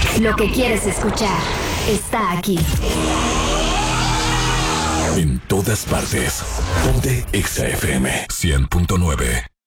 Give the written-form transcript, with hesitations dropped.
Lo que quieres escuchar está aquí. En todas partes. Ponte Exa FM 100.9.